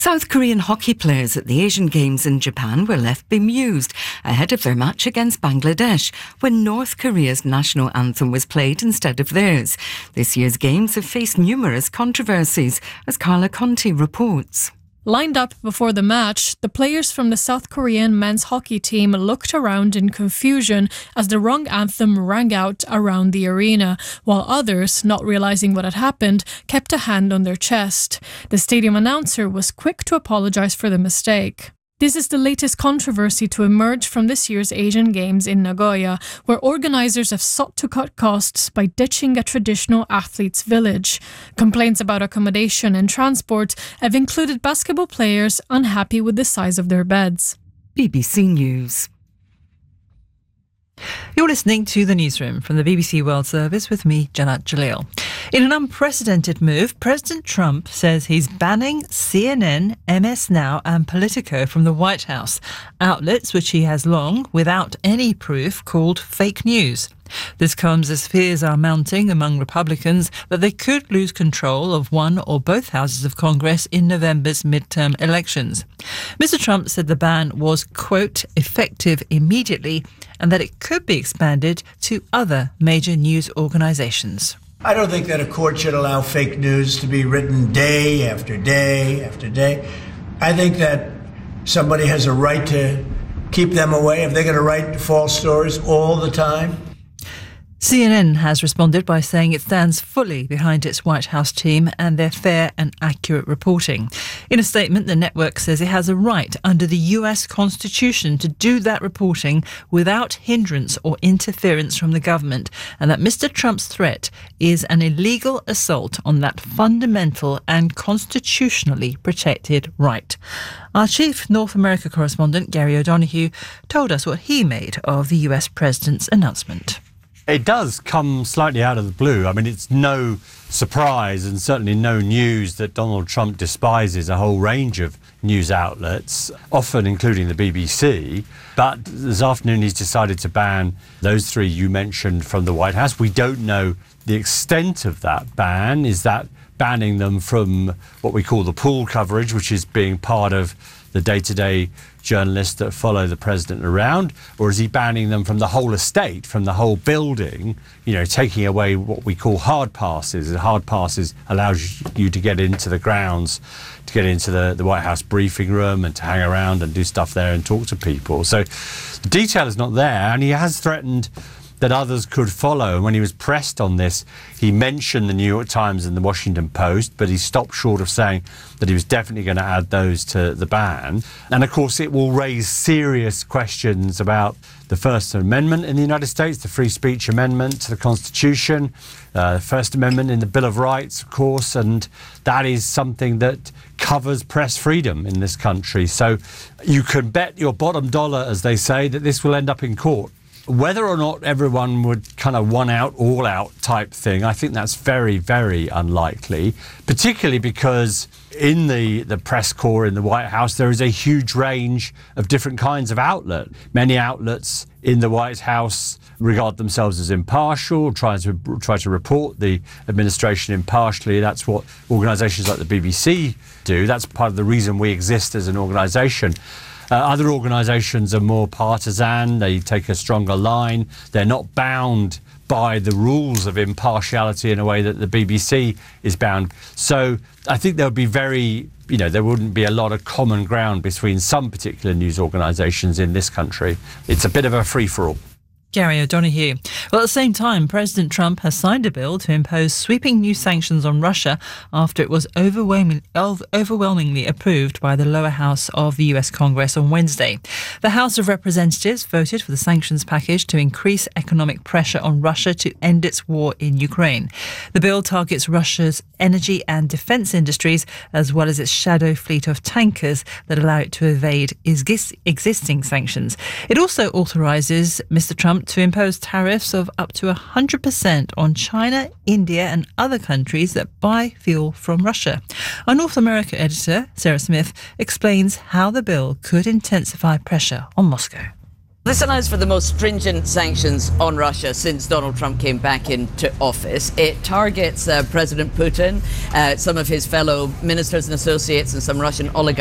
South Korean hockey players at the Asian Games in Japan were left bemused ahead of their match against Bangladesh when North Korea's national anthem was played instead of theirs. This year's Games have faced numerous controversies, as Carla Conti reports. Lined up before the match, the players from the South Korean men's hockey team looked around in confusion as the wrong anthem rang out around the arena, while others, not realizing what had happened, kept a hand on their chest. The stadium announcer was quick to apologize for the mistake. This is the latest controversy to emerge from this year's Asian Games in Nagoya, where organisers have sought to cut costs by ditching a traditional athletes' village. Complaints about accommodation and transport have included basketball players unhappy with the size of their beds. BBC News. You're listening to The Newsroom from the BBC World Service with me, Janat Jalil. In an unprecedented move, President Trump says he's banning CNN, MS Now and Politico from the White House, outlets which he has long, without any proof, called fake news. This comes as fears are mounting among Republicans that they could lose control of one or both houses of Congress in November's midterm elections. Mr. Trump said the ban was, quote, effective immediately and that it could be expanded to other major news organizations. I don't think that a court should allow fake news to be written day after day after day. I think that somebody has a right to keep them away if they're going to write false stories all the time. CNN has responded by saying it stands fully behind its White House team and their fair and accurate reporting. In a statement, the network says it has a right under the US Constitution to do that reporting without hindrance or interference from the government, and that Mr. Trump's threat is an illegal assault on that fundamental and constitutionally protected right. Our chief North America correspondent, Gary O'Donoghue, told us what he made of the US president's announcement. It does come slightly out of the blue. I mean, it's no surprise and certainly no news that Donald Trump despises a whole range of news outlets, often including the BBC. But this afternoon he's decided to ban those three you mentioned from the White House. We don't know the extent of that ban. Is that banning them from what we call the pool coverage, which is being part of the day-to-day journalists that follow the president around, or is he banning them from the whole estate, from the whole building, taking away what we call hard passes? Hard passes allows you to get into the grounds, to get into the White House briefing room and to hang around and do stuff there and talk to people. So the detail is not there, and he has threatened that others could follow. And when he was pressed on this, he mentioned the New York Times and the Washington Post, but he stopped short of saying that he was definitely going to add those to the ban. And of course, it will raise serious questions about the First Amendment in the United States, the Free Speech Amendment to the Constitution, the First Amendment in the Bill of Rights, of course, and that is something that covers press freedom in this country. So you can bet your bottom dollar, as they say, that this will end up in court. Whether or not everyone would kind of one out, all out type thing, I think that's very, very unlikely, particularly because in the press corps in the White House, there is a huge range of different kinds of outlet. Many outlets in the White House regard themselves as impartial, try to report the administration impartially. That's what organisations like the BBC do. That's part of the reason we exist as an organisation. Other organisations are more partisan. They take a stronger line. They're not bound by the rules of impartiality in a way that the BBC is bound. So I think there would be there wouldn't be a lot of common ground between some particular news organisations in this country. It's a bit of a free-for-all. Gary O'Donoghue. Well, at the same time, President Trump has signed a bill to impose sweeping new sanctions on Russia after it was overwhelmingly approved by the lower house of the US Congress on Wednesday. The House of Representatives voted for the sanctions package to increase economic pressure on Russia to end its war in Ukraine. The bill targets Russia's energy and defence industries, as well as its shadow fleet of tankers that allow it to evade existing sanctions. It also authorises Mr. Trump to impose tariffs of up to 100% on China, India and other countries that buy fuel from Russia. Our North America editor, Sarah Smith, explains how the bill could intensify pressure on Moscow. This allows for the most stringent sanctions on Russia since Donald Trump came back into office. It targets President Putin, some of his fellow ministers and associates, and some Russian oligarchs.